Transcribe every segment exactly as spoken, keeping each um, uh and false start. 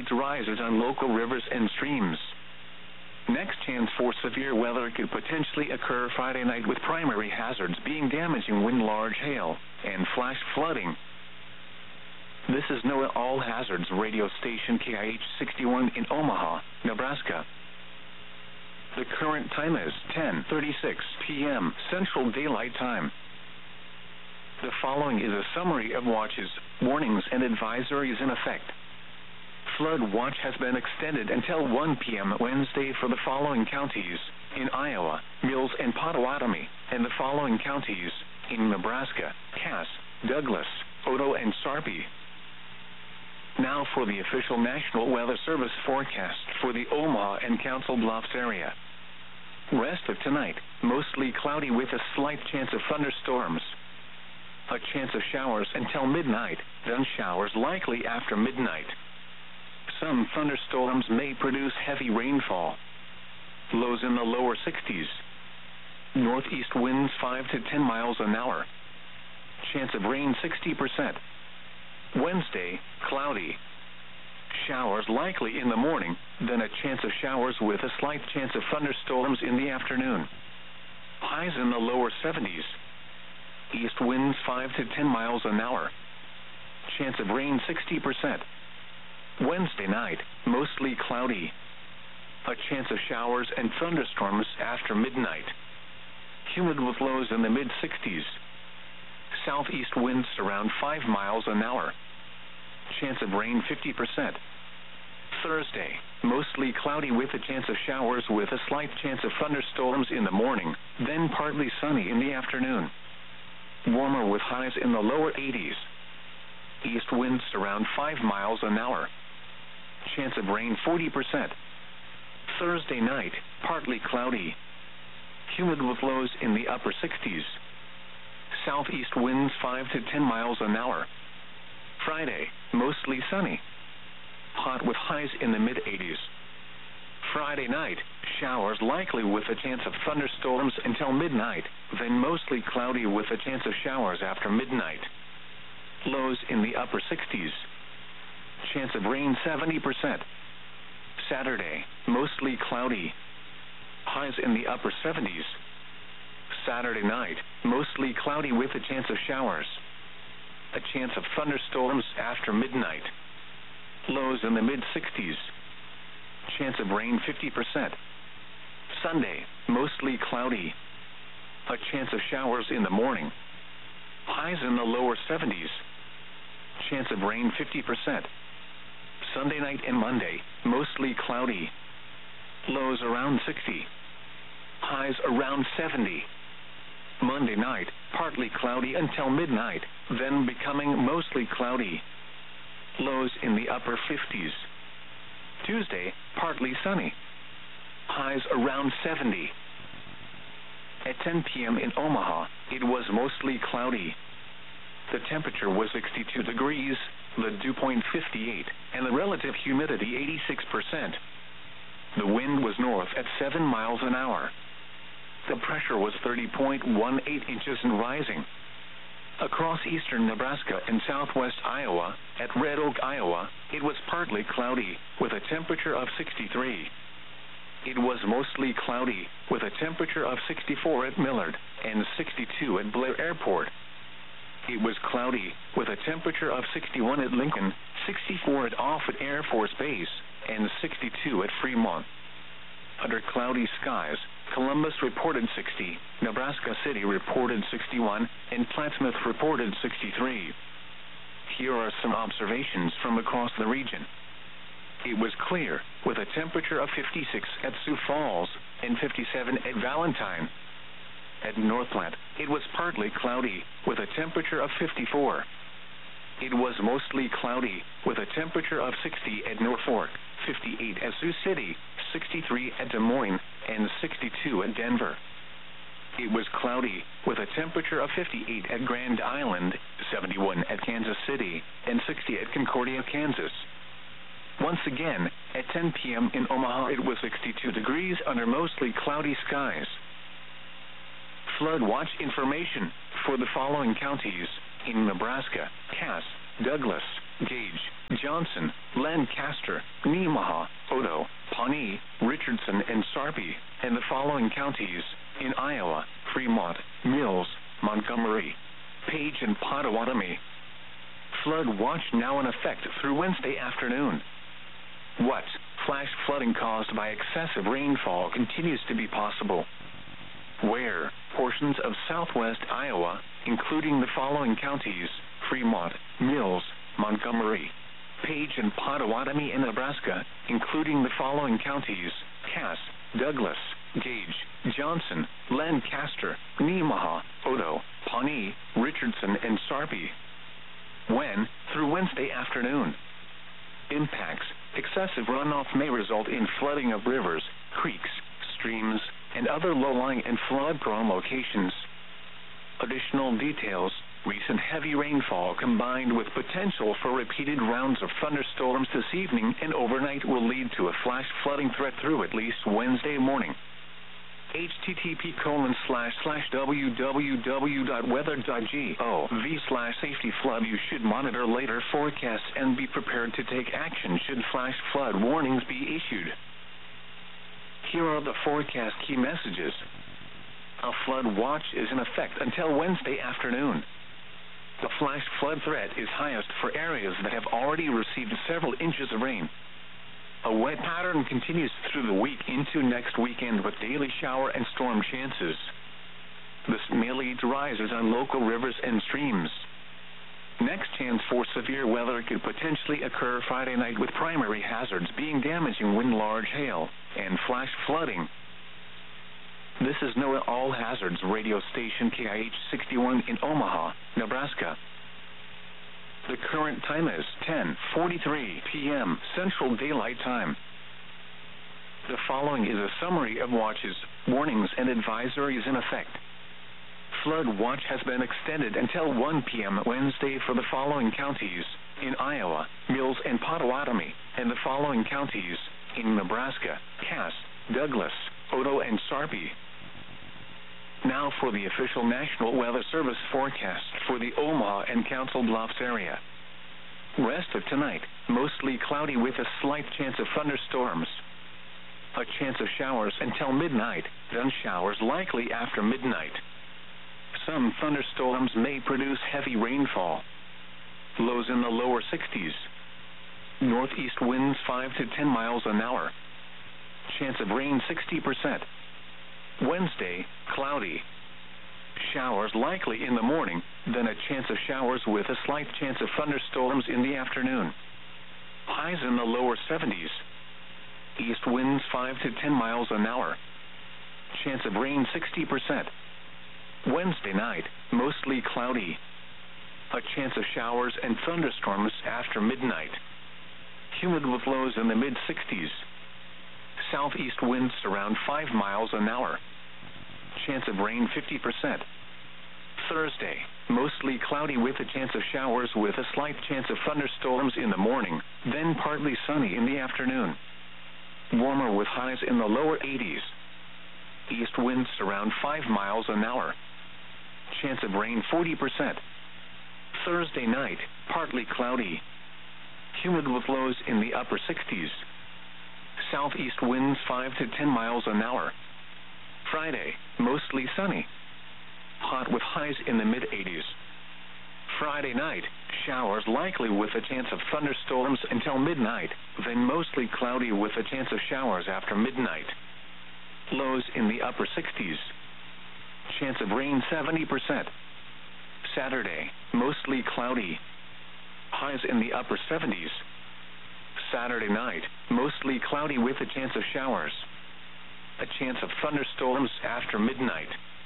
rises on local rivers and streams. Next chance for severe weather could potentially occur Friday night, with primary hazards being damaging wind, large hail, and flash flooding. This is NOAA All Hazards radio station K I H sixty-one in Omaha, Nebraska. The current time is ten thirty-six p m Central Daylight Time. The following is a summary of watches, warnings, and advisories in effect. Flood watch has been extended until one p m Wednesday for the following counties: in Iowa, Mills and Potawatomi, and the following counties: in Nebraska, Cass, Douglas, Otoe, and Sarpy. Now for the official National Weather Service forecast for the Omaha and Council Bluffs area. Rest of tonight, mostly cloudy with a slight chance of thunderstorms. A chance of showers until midnight, then showers likely after midnight. Some thunderstorms may produce heavy rainfall. Lows in the lower sixties. Northeast winds five to ten miles an hour. Chance of rain sixty percent. Wednesday, cloudy. Showers likely in the morning, then a chance of showers with a slight chance of thunderstorms in the afternoon. Highs in the lower seventies. East winds five to ten miles an hour. Chance of rain sixty percent. Wednesday night, mostly cloudy. A chance of showers and thunderstorms after midnight. Humid with lows in the mid sixties. Southeast winds around five miles an hour. Chance of rain fifty percent. Thursday, mostly cloudy with a chance of showers with a slight chance of thunderstorms in the morning, then partly sunny in the afternoon. Warmer with highs in the lower eighties. East winds around five miles an hour. Chance of rain forty percent. Thursday night, partly cloudy. Humid with lows in the upper sixties. Southeast winds five to ten miles an hour. Friday, mostly sunny. Hot with highs in the mid eighties. Friday night, showers likely with a chance of thunderstorms until midnight, then mostly cloudy with a chance of showers after midnight. Lows in the upper sixties. Chance of rain seventy percent. Saturday, mostly cloudy. Highs in the upper seventies. Saturday night, mostly cloudy with a chance of showers. A chance of thunderstorms after midnight. Lows in the mid sixties. Chance of rain fifty percent. Sunday, mostly cloudy. A chance of showers in the morning. Highs in the lower seventies. Chance of rain fifty percent. Sunday night and Monday, mostly cloudy. Lows around sixty. Highs around seventy. Monday night, partly cloudy until midnight, then becoming mostly cloudy. Lows in the upper fifties. Tuesday, partly sunny. Highs around seventy. At ten p m in Omaha, it was mostly cloudy. The temperature was sixty-two degrees, the dew point fifty-eight, and the relative humidity eighty-six percent. The wind was north at seven miles an hour. The pressure was thirty point one eight inches and rising. Across eastern Nebraska and southwest Iowa, at Red Oak, Iowa, it was partly cloudy, with a temperature of sixty-three. It was mostly cloudy, with a temperature of sixty-four at Millard, and sixty-two at Blair Airport. It was cloudy, with a temperature of sixty-one at Lincoln, sixty-four at Offutt Air Force Base, and sixty-two at Fremont. Under cloudy skies, Columbus reported sixty, Nebraska City reported sixty-one, and Plattsmouth reported sixty-three. Here are some observations from across the region. It was clear, with a temperature of fifty-six at Sioux Falls, and fifty-seven at Valentine. At Northland, it was partly cloudy, with a temperature of fifty-four. It was mostly cloudy, with a temperature of sixty at Norfolk, fifty-eight at Sioux City, sixty-three at Des Moines, and sixty-two at Denver. It was cloudy, with a temperature of fifty-eight at Grand Island, seventy-one at Kansas City, and sixty at Concordia, Kansas. Once again, at ten p m in Omaha, it was sixty-two degrees under mostly cloudy skies. Flood watch information for the following counties: in Nebraska, Cass, Douglas, Gage, Johnson, Lancaster, Nemaha, Odo, Pawnee, Richardson, and Sarpy, and the following counties in Iowa: Fremont, Mills, Montgomery, Page, and Pottawatomie. Flood watch now in effect through Wednesday afternoon. What? Flash flooding caused by excessive rainfall continues to be possible. Where? Portions of southwest Iowa, including the following counties: Fremont, Mills, Montgomery, Page, and Pottawatomie, in Nebraska, including the following counties: Cass, Douglas, Gage, Johnson, Lancaster, Nemaha, Odo, Pawnee, Richardson, and Sarpy. When? Through Wednesday afternoon. Impacts: excessive runoff may result in flooding of rivers, creeks, streams, and other low-lying and flood-prone locations. Additional details: recent heavy rainfall combined with potential for repeated rounds of thunderstorms this evening and overnight will lead to a flash flooding threat through at least Wednesday morning. H T T P colon slash slash w w w dot weather dot gov slash safety flood. You should monitor later forecasts and be prepared to take action should flash flood warnings be issued. Here are the forecast key messages. A flood watch is in effect until Wednesday afternoon. The flash flood threat is highest for areas that have already received several inches of rain. A wet pattern continues through the week into next weekend with daily shower and storm chances. This may lead to rises on local rivers and streams. Next chance for severe weather could potentially occur Friday night with primary hazards being damaging wind, large hail, and flash flooding. This is NOAA All Hazards radio station K I H sixty-one in Omaha, Nebraska. The current time is ten forty-three p m Central Daylight Time. The following is a summary of watches, warnings, and advisories in effect. Flood watch has been extended until one p m Wednesday for the following counties in Iowa: Mills and Pottawatomie, and the following counties in Nebraska: Cass, Douglas, Odo, and Sarpy. Now for the official National Weather Service forecast for the Omaha and Council Bluffs area. Rest of tonight, mostly cloudy with a slight chance of thunderstorms. A chance of showers until midnight, then showers likely after midnight. Some thunderstorms may produce heavy rainfall. Lows in the lower sixties. Northeast winds five to ten miles an hour. Chance of rain sixty percent. Wednesday, cloudy. Showers likely in the morning, then a chance of showers with a slight chance of thunderstorms in the afternoon. Highs in the lower seventies. East winds five to ten miles an hour. Chance of rain sixty percent. Wednesday night, mostly cloudy. A chance of showers and thunderstorms after midnight. Humid with lows in the mid-sixties. Southeast winds around five miles an hour. Chance of rain fifty percent. Thursday, mostly cloudy with a chance of showers with a slight chance of thunderstorms in the morning, then partly sunny in the afternoon. Warmer with highs in the lower eighties. East winds around five miles an hour. Chance of rain forty percent. Thursday night, partly cloudy. Humid with lows in the upper sixties. Southeast winds five to ten miles an hour. Friday, mostly sunny. Hot with highs in the mid-eighties. Friday night, showers likely with a chance of thunderstorms until midnight, then mostly cloudy with a chance of showers after midnight. Lows in the upper sixties. Chance of rain seventy percent. Saturday, mostly cloudy. Highs in the upper seventies. Saturday night, mostly cloudy with a chance of showers. A chance of thunderstorms after midnight.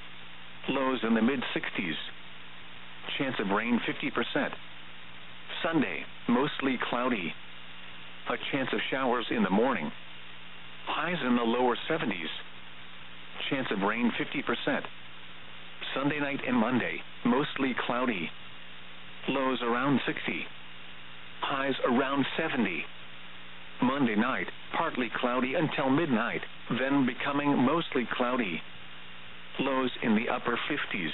Lows in the mid-sixties. Chance of rain fifty percent. Sunday, mostly cloudy. A chance of showers in the morning. Highs in the lower seventies. Chance of rain fifty percent. Sunday night and Monday, mostly cloudy. Lows around sixty. Highs around seventy. Monday night, partly cloudy until midnight, then becoming mostly cloudy. Lows in the upper fifties.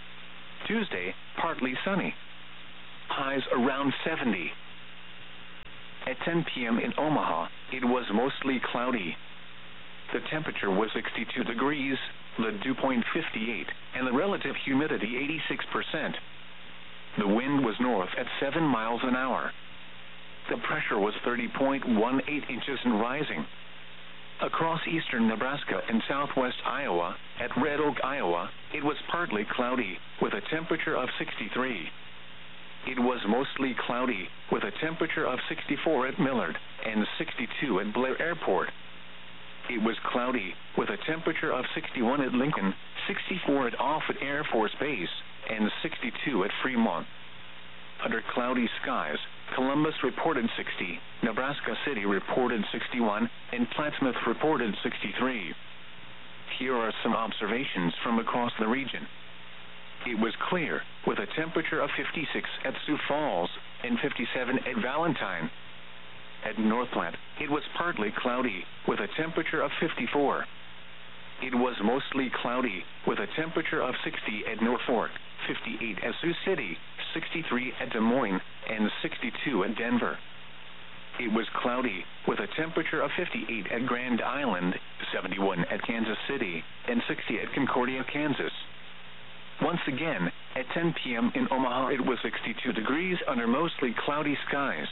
Tuesday, partly sunny. Highs around seventy. At ten p.m. in Omaha, it was mostly cloudy. The temperature was sixty-two degrees, the dew point fifty-eight, and the relative humidity eighty-six percent. The wind was north at seven miles an hour. The pressure was thirty point one eight inches and rising. Across eastern Nebraska and southwest Iowa, at Red Oak, Iowa, it was partly cloudy, with a temperature of sixty-three. It was mostly cloudy, with a temperature of sixty-four at Millard and sixty-two at Blair Airport. It was cloudy, with a temperature of sixty-one at Lincoln, sixty-four at Offutt Air Force Base, and sixty-two at Fremont. Under cloudy skies, Columbus reported sixty, Nebraska City reported sixty-one, and Plattsmouth reported sixty-three. Here are some observations from across the region. It was clear, with a temperature of fifty-six at Sioux Falls and fifty-seven at Valentine. At North Platte, it was partly cloudy, with a temperature of fifty-four. It was mostly cloudy, with a temperature of sixty at Norfolk, fifty-eight at Sioux City, sixty-three at Des Moines, and sixty-two at Denver. It was cloudy, with a temperature of fifty-eight at Grand Island, seventy-one at Kansas City, and sixty at Concordia, Kansas. Once again, at ten p.m. in Omaha, it was sixty-two degrees under mostly cloudy skies.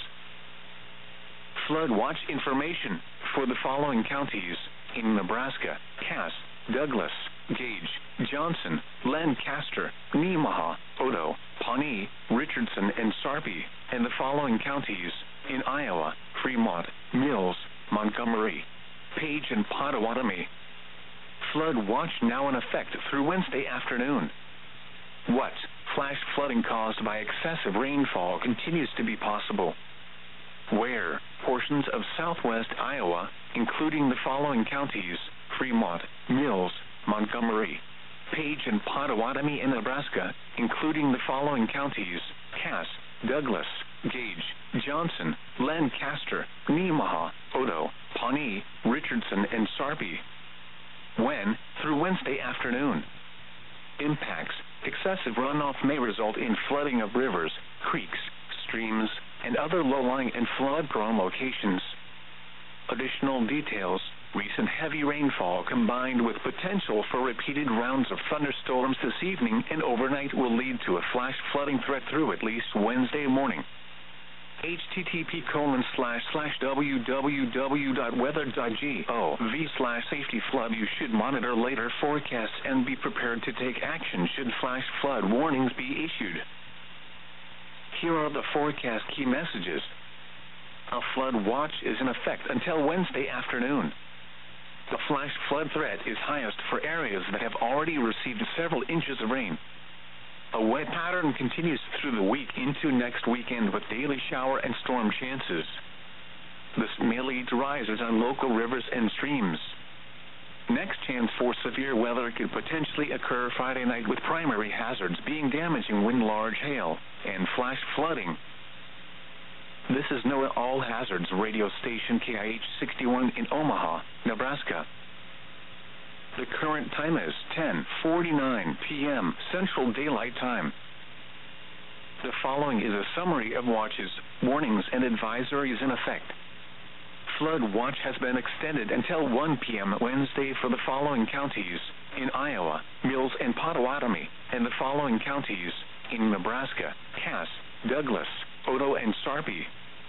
Flood watch information for the following counties in Nebraska: Cass, Douglas, Gage, Johnson, Lancaster, Nemaha, Odo, Pawnee, Richardson, and Sarpy, and the following counties in Iowa: Fremont, Mills, Montgomery, Page, and Pottawatomie. Flood watch now in effect through Wednesday afternoon. What? Flash flooding caused by excessive rainfall continues to be possible. Where? Portions of southwest Iowa, including the following counties: Fremont, Mills, Montgomery, Page, and Pottawatomie in Nebraska, including the following counties: Cass, Douglas, Gage, Johnson, Lancaster, Nemaha, Odo, Pawnee, Richardson, and Sarpy. When? Through Wednesday afternoon. Impacts: excessive runoff may result in flooding of rivers, creeks, streams, and other low-lying and flood-prone locations. Additional details: recent heavy rainfall combined with potential for repeated rounds of thunderstorms this evening and overnight will lead to a flash flooding threat through at least Wednesday morning. H T T P colon slash slash www dot weather dot gov slash safety flood. You should monitor later forecasts and be prepared to take action should flash flood warnings be issued. Here are the forecast key messages. A flood watch is in effect until Wednesday afternoon. The flash flood threat is highest for areas that have already received several inches of rain. A wet pattern continues through the week into next weekend with daily shower and storm chances. This may lead to rises on local rivers and streams. Next chance for severe weather could potentially occur Friday night with primary hazards being damaging wind, large hail, and flash flooding. This is NOAA All Hazards radio station K I H sixty-one in Omaha, Nebraska. The current time is ten forty-nine p.m. Central Daylight Time. The following is a summary of watches, warnings, and advisories in effect. Flood watch has been extended until one p.m. Wednesday for the following counties in Iowa: Mills and Pottawatomie, and the following counties in Nebraska: Cass, Douglas, Odo, and Sarpy.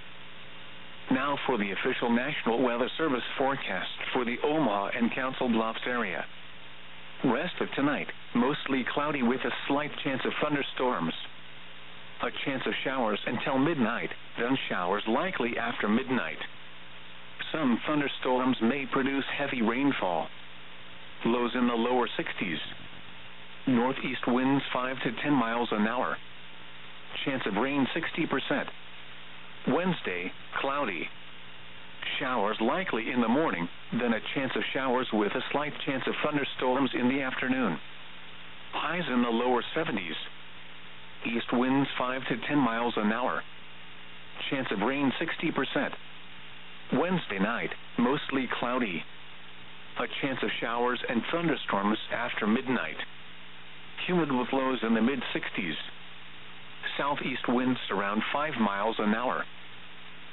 Now for the official National Weather Service forecast for the Omaha and Council Bluffs area. Rest of tonight, mostly cloudy with a slight chance of thunderstorms. A chance of showers until midnight, then showers likely after midnight. Some thunderstorms may produce heavy rainfall. Lows in the lower sixties. Northeast winds five to ten miles an hour. Chance of rain sixty percent. Wednesday, cloudy. Showers likely in the morning, then a chance of showers with a slight chance of thunderstorms in the afternoon. Highs in the lower seventies. East winds five to ten miles an hour. Chance of rain sixty percent. Wednesday night, mostly cloudy. A chance of showers and thunderstorms after midnight. Humid with lows in the mid-sixties. Southeast winds around five miles an hour.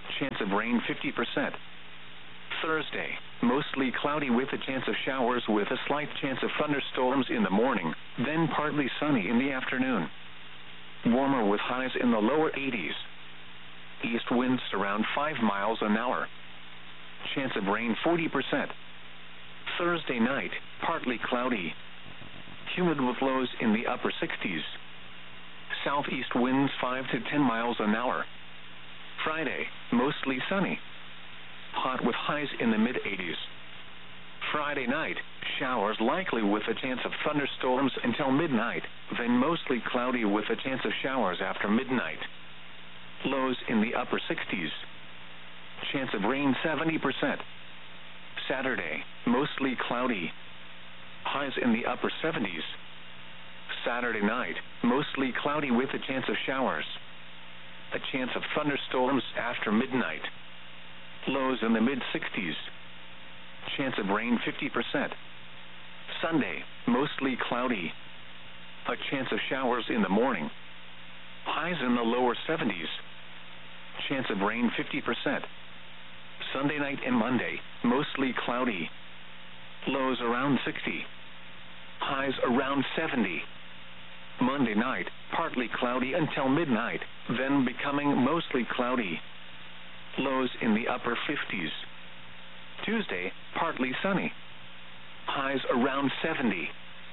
Chance of rain fifty percent. Thursday, mostly cloudy with a chance of showers with a slight chance of thunderstorms in the morning, then partly sunny in the afternoon. Warmer with highs in the lower eighties. East winds around five miles an hour. Chance of rain forty percent. Thursday night, partly cloudy. Humid with lows in the upper sixties. Southeast winds five to ten miles an hour. Friday, mostly sunny. Hot with highs in the mid-eighties. Friday night, showers likely with a chance of thunderstorms until midnight, then mostly cloudy with a chance of showers after midnight. Lows in the upper sixties. Chance of rain seventy percent. Saturday, mostly cloudy. Highs in the upper seventies. Saturday night, mostly cloudy with a chance of showers. A chance of thunderstorms after midnight. Lows in the mid-sixties. Chance of rain fifty percent. Sunday, mostly cloudy. A chance of showers in the morning. Highs in the lower seventies. Chance of rain fifty percent. Sunday night and Monday, mostly cloudy. Lows around sixty. Highs around seventy. Monday night, partly cloudy until midnight, then becoming mostly cloudy. Lows in the upper fifties. Tuesday, partly sunny. Highs around seventy.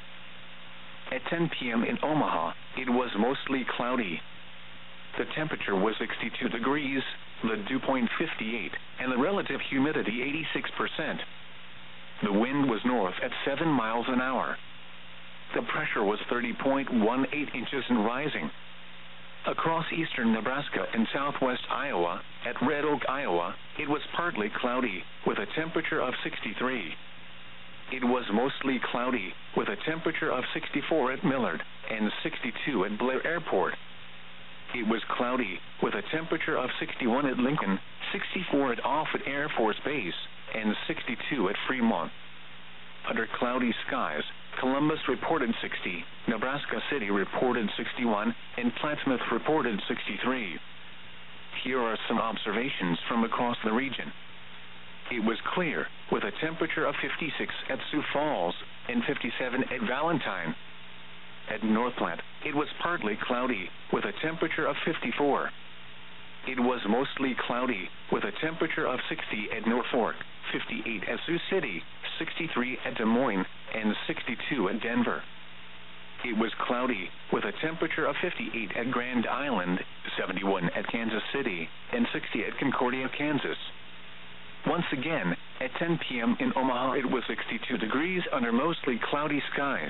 At ten p.m. in Omaha, it was mostly cloudy. The temperature was sixty-two degrees, the dew point fifty-eight, and the relative humidity eighty-six percent. The wind was north at seven miles an hour. The pressure was thirty point one eight inches and rising. Across eastern Nebraska and southwest Iowa, at Red Oak, Iowa, it was partly cloudy, with a temperature of sixty-three. It was mostly cloudy, with a temperature of sixty-four at Millard, and sixty-two at Blair Airport. It was cloudy, with a temperature of sixty-one at Lincoln, sixty-four at Offutt Air Force Base, and sixty-two at Fremont. Under cloudy skies, Columbus reported sixty, Nebraska City reported sixty-one, and Plattsmouth reported sixty-three. Here are some observations from across the region. It was clear, with a temperature of fifty-six at Sioux Falls, and fifty-seven at Valentine. At North Platte, it was partly cloudy, with a temperature of fifty-four. It was mostly cloudy, with a temperature of sixty at Norfolk, fifty-eight at Sioux City, sixty-three at Des Moines, and sixty-two at Denver. It was cloudy, with a temperature of fifty-eight at Grand Island, seventy-one at Kansas City, and sixty at Concordia, Kansas. Once again, at ten p.m. in Omaha, it was sixty-two degrees under mostly cloudy skies.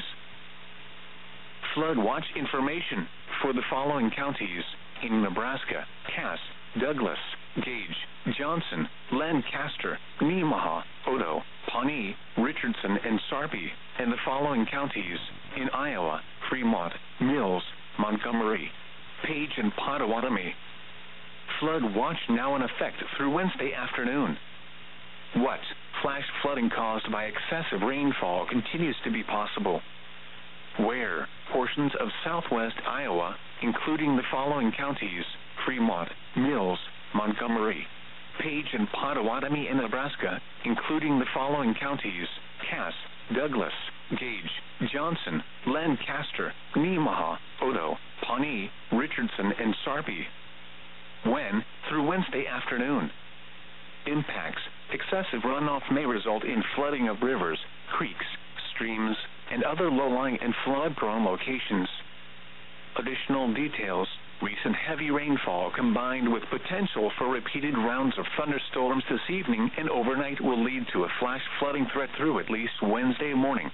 Flood watch information for the following counties in Nebraska: Cass, Douglas, Gage, Johnson, Lancaster, Nemaha, Odo, Pawnee, Richardson, and Sarpy, and the following counties in Iowa: Fremont, Mills, Montgomery, Page, and Pottawatomie. Flood watch now in effect through Wednesday afternoon. What? Flash flooding caused by excessive rainfall continues to be possible. Where? Portions of southwest Iowa, including the following counties: Fremont, Mills, Montgomery, Page, and Pottawatomie in Nebraska, including the following counties: Cass, Douglas, Gage, Johnson, Lancaster, Nemaha, Odo, Pawnee, Richardson, and Sarpy. When? Through Wednesday afternoon. Impacts: excessive runoff may result in flooding of rivers, creeks, streams, and other low-lying and flood-prone locations. Additional details: recent heavy rainfall combined with potential for repeated rounds of thunderstorms this evening and overnight will lead to a flash flooding threat through at least Wednesday morning.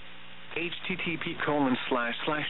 http colon slash slash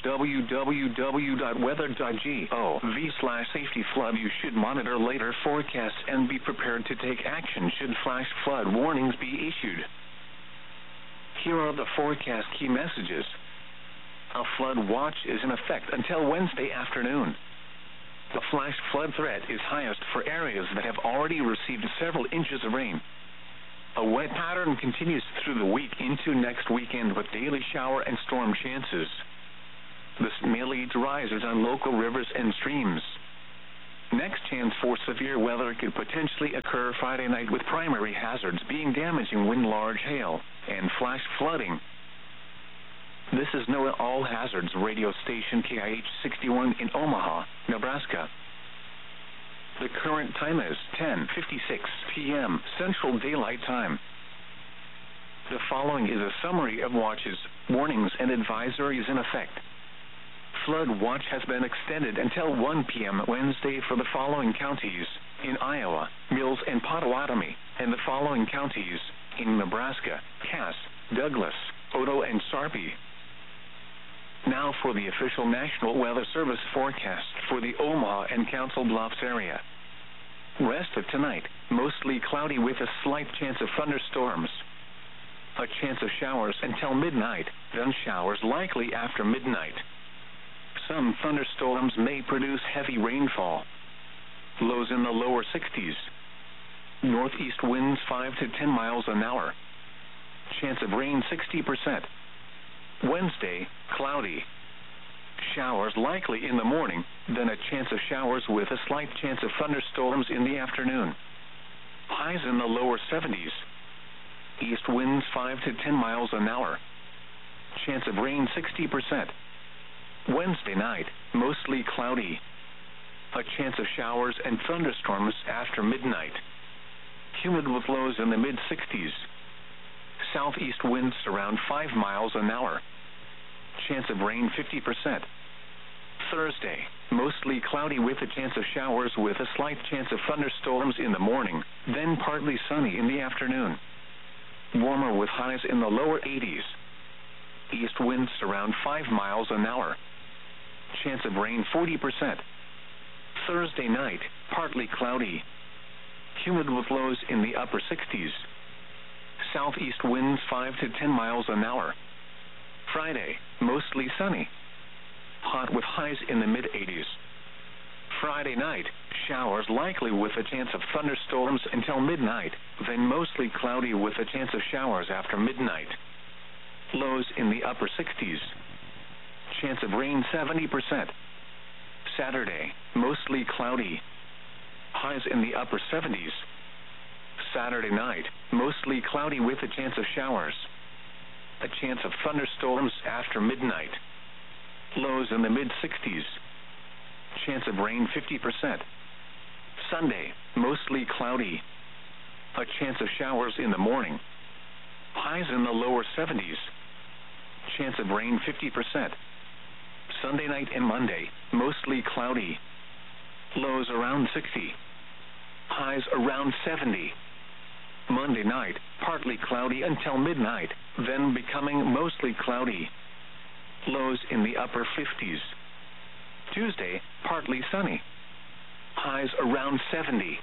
www.weather.gov slash safety flood. You should monitor later forecasts and be prepared to take action should flash flood warnings be issued. Here are the forecast key messages. A flood watch is in effect until Wednesday afternoon. The flash flood threat is highest for areas that have already received several inches of rain. A wet pattern continues through the week into next weekend with daily shower and storm chances. This may lead to rises on local rivers and streams. Next chance for severe weather could potentially occur Friday night with primary hazards being damaging wind, large hail, and flash flooding. This is NOAA All Hazards radio station K I H sixty-one in Omaha, Nebraska. The current time is ten fifty-six p m Central Daylight Time. The following is a summary of watches, warnings, and advisories in effect. Flood watch has been extended until one p m Wednesday for the following counties: in Iowa, Mills and Potawatomi, and the following counties: in Nebraska, Cass, Douglas, Otoe, and Sarpy. Now for the official National Weather Service forecast for the Omaha and Council Bluffs area. Rest of tonight, mostly cloudy with a slight chance of thunderstorms. A chance of showers until midnight, then showers likely after midnight. Some thunderstorms may produce heavy rainfall. Lows in the lower sixties. Northeast winds five to ten miles an hour. Chance of rain sixty percent. Wednesday, cloudy. Showers likely in the morning, then a chance of showers with a slight chance of thunderstorms in the afternoon. Highs in the lower seventies. East winds five to ten miles an hour. Chance of rain sixty percent. Wednesday night, mostly cloudy. A chance of showers and thunderstorms after midnight. Humid with lows in the mid sixties. Southeast winds around five miles an hour. Chance of rain fifty percent. Thursday, mostly cloudy with a chance of showers with a slight chance of thunderstorms in the morning, then partly sunny in the afternoon. Warmer with highs in the lower eighties. East winds around five miles an hour. Chance of rain forty percent. Thursday night, partly cloudy. Humid with lows in the upper sixties. Southeast winds five to ten miles an hour. Friday, mostly sunny. Hot with highs in the mid eighties. Friday night, showers likely with a chance of thunderstorms until midnight, then mostly cloudy with a chance of showers after midnight. Lows in the upper sixties. Chance of rain seventy percent. Saturday, mostly cloudy. Highs in the upper seventies. Saturday night, mostly cloudy with a chance of showers. A chance of thunderstorms after midnight. Lows in the mid sixties. Chance of rain fifty percent. Sunday, mostly cloudy. A chance of showers in the morning. Highs in the lower seventies. Chance of rain fifty percent. Sunday night and Monday, mostly cloudy. Lows around sixty. Highs around seventy. Monday night, partly cloudy until midnight, then becoming mostly cloudy. Lows in the upper fifties. Tuesday, partly sunny. Highs around seventy.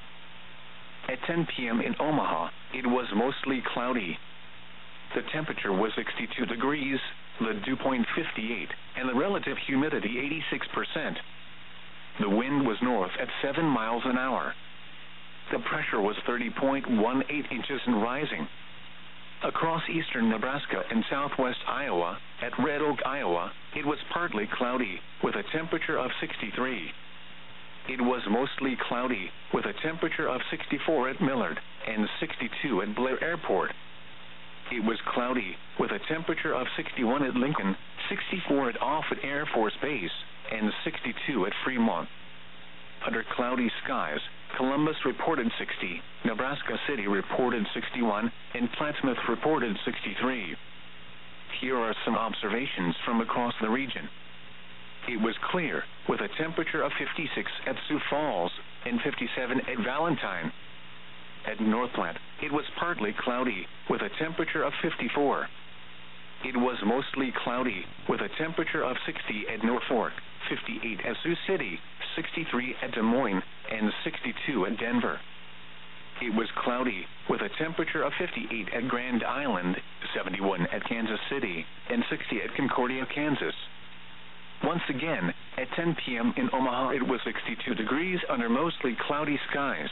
At ten p m in Omaha, it was mostly cloudy. The temperature was sixty-two degrees, the dew point fifty-eight, and the relative humidity eighty-six percent. The wind was north at seven miles an hour. The pressure was thirty point one eight inches and rising. Across eastern Nebraska and southwest Iowa, at Red Oak, Iowa, it was partly cloudy, with a temperature of sixty-three. It was mostly cloudy, with a temperature of sixty-four at Millard, and sixty-two at Blair Airport. It was cloudy, with a temperature of sixty-one at Lincoln, sixty-four at Offutt Air Force Base, and sixty-two at Fremont. Under cloudy skies, Columbus reported sixty, Nebraska City reported sixty-one, and Plattsmouth reported sixty-three. Here are some observations from across the region. It was clear, with a temperature of fifty-six at Sioux Falls, and fifty-seven at Valentine. At North Platte, it was partly cloudy, with a temperature of fifty-four. It was mostly cloudy, with a temperature of sixty at North Fork, fifty-eight at Sioux City, sixty-three at Des Moines, and sixty-two at Denver. It was cloudy, with a temperature of fifty-eight at Grand Island, seventy-one at Kansas City, and sixty at Concordia, Kansas. Once again, at ten p m in Omaha, it was sixty-two degrees under mostly cloudy skies.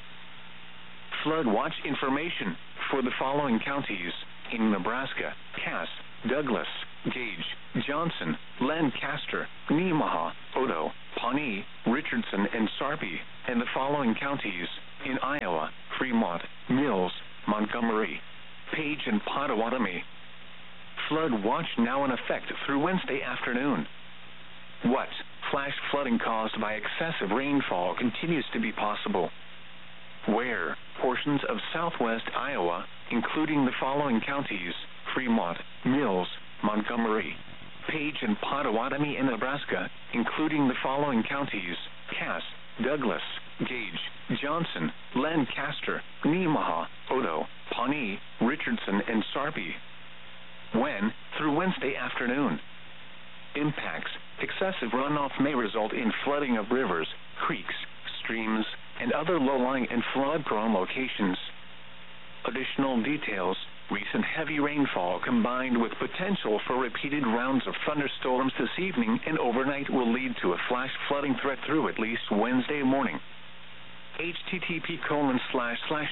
Flood watch information for the following counties in Nebraska: Cass, Douglas, Gage, Johnson, Lancaster, Nemaha, Otoe, Pawnee, Richardson, and Sarpy, and the following counties in Iowa: Fremont, Mills, Montgomery, Page, and Pottawatomie. Flood watch now in effect through Wednesday afternoon. What? Flash flooding caused by excessive rainfall continues to be possible. Where? Portions of southwest Iowa, including the following counties: Fremont, Mills, Montgomery, Page, and Pottawatomie in Nebraska, including the following counties: Cass, Douglas, Gage, Johnson, Lancaster, Nemaha, Odo, Pawnee, Richardson, and Sarpy. When? Through Wednesday afternoon. Impacts: excessive runoff may result in flooding of rivers, creeks, streams, and other low-lying and flood-prone locations. Additional details: recent heavy rainfall combined with potential for repeated rounds of thunderstorms this evening and overnight will lead to a flash flooding threat through at least Wednesday morning. http colon slash slash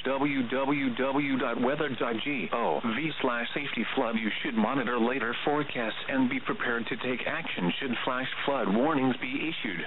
www.weather.gov slash safety flood. You should monitor later forecasts and be prepared to take action should flash flood warnings be issued.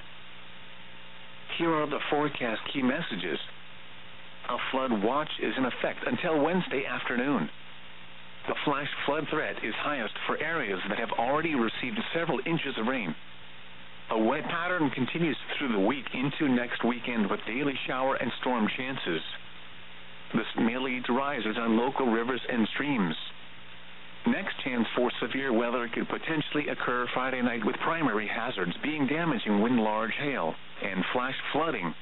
Here are the forecast key messages. A flood watch is in effect until Wednesday afternoon. The flash flood threat is highest for areas that have already received several inches of rain. A wet pattern continues through the week into next weekend with daily shower and storm chances. This may lead to rises on local rivers and streams. Next chance for severe weather could potentially occur Friday night with primary hazards being damaging wind, large hail, and flash flooding.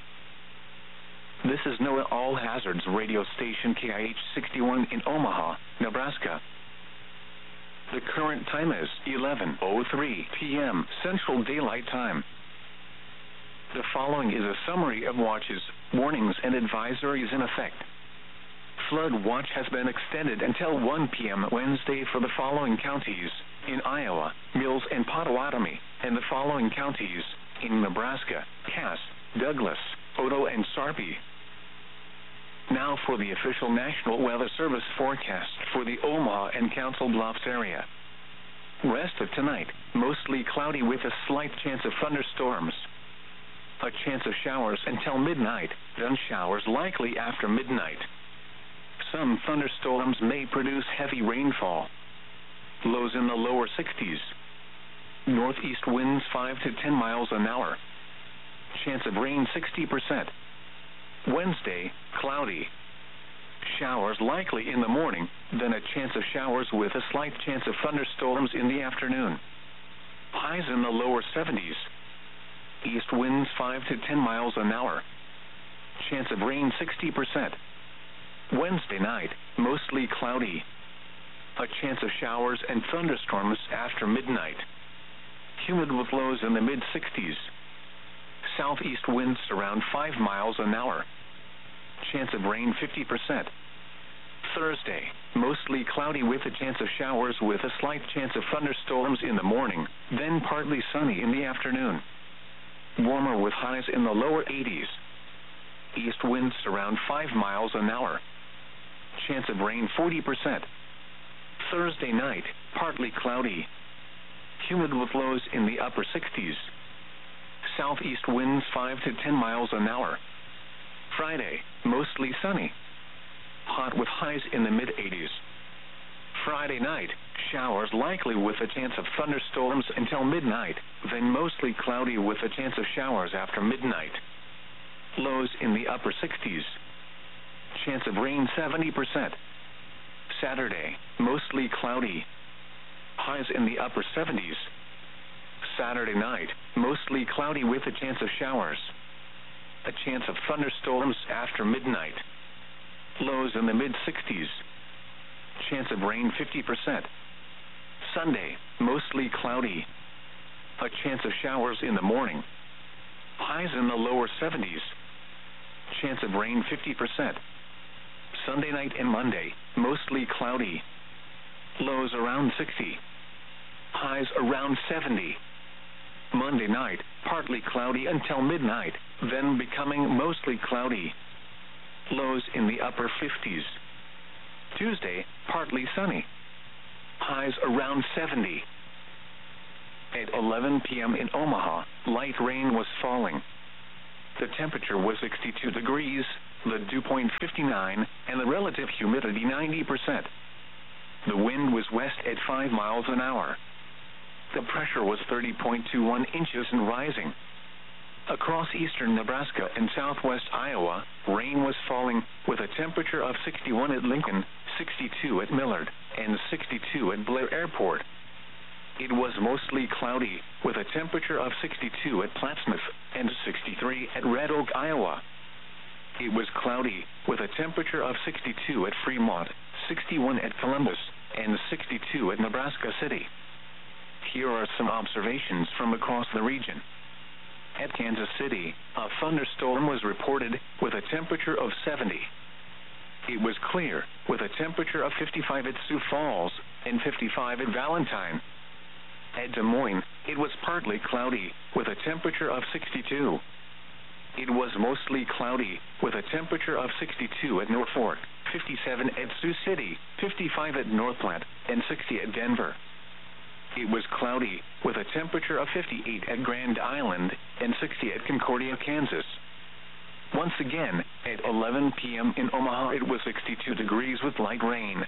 This is NOAA All Hazards radio station K I H sixty-one in Omaha, Nebraska. The current time is eleven oh three p m Central Daylight Time. The following is a summary of watches, warnings, and advisories in effect. Flood watch has been extended until one p m Wednesday for the following counties in Iowa: Mills and Pottawatomie, and the following counties in Nebraska: Cass, Douglas, Odo, and Sarpy. Now for the official National Weather Service forecast for the Omaha and Council Bluffs area. Rest of tonight, mostly cloudy with a slight chance of thunderstorms. A chance of showers until midnight, then showers likely after midnight. Some thunderstorms may produce heavy rainfall. Lows in the lower sixties. Northeast winds five to ten miles an hour. Chance of rain sixty percent. Wednesday, cloudy. Showers likely in the morning, then a chance of showers with a slight chance of thunderstorms in the afternoon. Highs in the lower seventies. East winds five to ten miles an hour. Chance of rain sixty percent. Wednesday night, mostly cloudy. A chance of showers and thunderstorms after midnight. Humid with lows in the mid sixties. Southeast winds around five miles an hour. Chance of rain fifty percent. Thursday, mostly cloudy with a chance of showers with a slight chance of thunderstorms in the morning, then partly sunny in the afternoon. Warmer with highs in the lower eighties. East winds around five miles an hour. Chance of rain forty percent. Thursday night, partly cloudy. Humid with lows in the upper sixties. Southeast winds five to ten miles an hour. Friday, mostly sunny. Hot with highs in the mid eighties. Friday night, showers likely with a chance of thunderstorms until midnight, then mostly cloudy with a chance of showers after midnight. Lows in the upper sixties. Chance of rain seventy percent. Saturday, mostly cloudy. Highs in the upper seventies. Saturday night, mostly cloudy with a chance of showers. A chance of thunderstorms after midnight. Lows in the mid sixties. Chance of rain fifty percent. Sunday, mostly cloudy. A chance of showers in the morning. Highs in the lower seventies. Chance of rain fifty percent. Sunday night and Monday, mostly cloudy. Lows around sixty. Highs around seventy. Monday night, partly cloudy until midnight, then becoming mostly cloudy. Lows in the upper fifties. Tuesday, partly sunny. Highs around seventy. At eleven p.m. in Omaha, light rain was falling. The temperature was sixty-two degrees, the dew point fifty-nine, and the relative humidity ninety percent. The wind was west at five miles an hour. The pressure was thirty point two one inches and rising. Across eastern Nebraska and southwest Iowa, rain was falling, with a temperature of sixty-one at Lincoln, sixty-two at Millard, and sixty-two at Blair Airport. It was mostly cloudy, with a temperature of sixty-two at Plattsmouth and sixty-three at Red Oak, Iowa. It was cloudy, with a temperature of sixty-two at Fremont, sixty-one at Columbus, and sixty-two at Nebraska City. Here are some observations from across the region. At Kansas City, a thunderstorm was reported, with a temperature of seventy. It was clear, with a temperature of fifty-five at Sioux Falls and fifty-five at Valentine. At Des Moines, it was partly cloudy, with a temperature of sixty-two. It was mostly cloudy, with a temperature of sixty-two at Norfolk, fifty-seven at Sioux City, fifty-five at North Platte, and sixty at Denver. It was cloudy, with a temperature of fifty-eight at Grand Island and sixty at Concordia, Kansas. Once again, at eleven p.m. in Omaha, it was sixty-two degrees with light rain.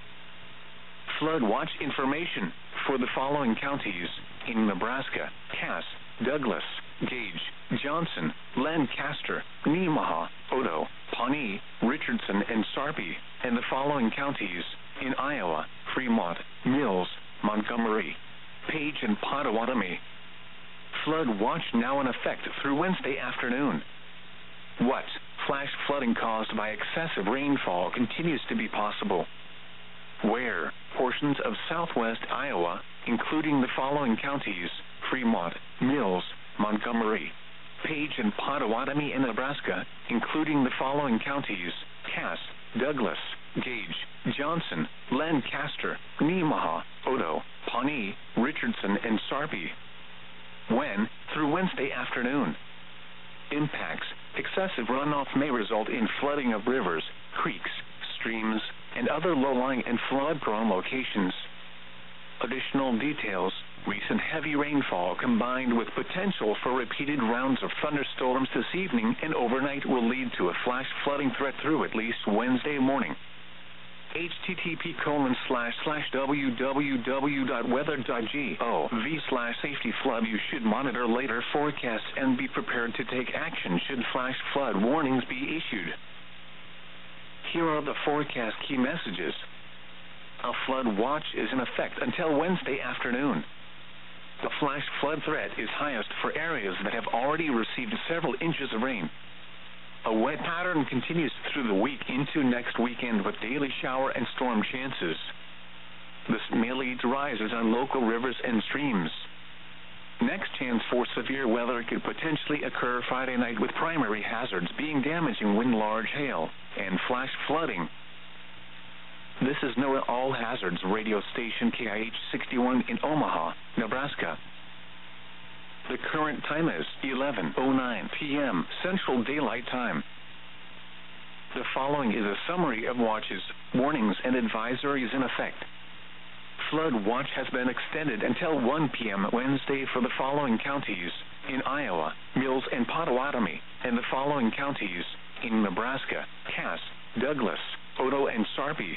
Flood watch information for the following counties in Nebraska: Cass, Douglas, Gage, Johnson, Lancaster, Nemaha, Odo, Pawnee, Richardson, and Sarpy, and the following counties in Iowa: Fremont, Mills, Montgomery, Page, and Pottawatomie. Flood watch now in effect through Wednesday afternoon. What? Flash flooding caused by excessive rainfall continues to be possible. Where? Portions of southwest Iowa, including the following counties: Fremont, Mills, Montgomery, Page, and Pottawatomie in Nebraska, including the following counties: Cass, Douglas, Gage, Johnson, Lancaster, Nemaha, Odo, Pawnee, Richardson, and Sarpy. When? Through Wednesday afternoon. Impacts: excessive runoff may result in flooding of rivers, creeks, streams, and other low-lying and flood-prone locations. Additional details: recent heavy rainfall combined with potential for repeated rounds of thunderstorms this evening and overnight will lead to a flash flooding threat through at least Wednesday morning. H T T P colon slash slash www dot weather dot gov slash safety flood. You should monitor later forecasts and be prepared to take action should flash flood warnings be issued. Here are the forecast key messages. A flood watch is in effect until Wednesday afternoon. The flash flood threat is highest for areas that have already received several inches of rain. A wet pattern continues through the week into next weekend with daily shower and storm chances. This may lead to rises on local rivers and streams. Next chance for severe weather could potentially occur Friday night with primary hazards being damaging wind, large hail, and flash flooding. This is NOAA All Hazards radio station K I H sixty-one in Omaha, Nebraska. The current time is eleven oh nine p.m. Central Daylight Time. The following is a summary of watches, warnings, and advisories in effect. Flood watch has been extended until one p.m. Wednesday for the following counties in Iowa: Mills and Pottawatomie, and the following counties in Nebraska: Cass, Douglas, Odo, and Sarpy.